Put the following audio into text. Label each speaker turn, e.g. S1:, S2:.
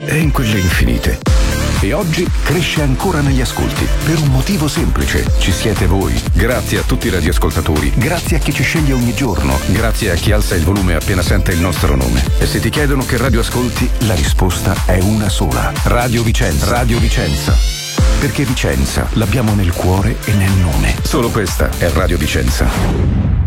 S1: e in quelle infinite. E oggi cresce ancora negli ascolti, per un motivo semplice: ci siete voi. Grazie a tutti i radioascoltatori, grazie a chi ci sceglie ogni giorno, grazie a chi alza il volume appena sente il nostro nome. E se ti chiedono che radio ascolti, la risposta è una sola: Radio Vicenza. Radio Vicenza. Perché Vicenza l'abbiamo nel cuore e nel nome. Solo questa è Radio Vicenza.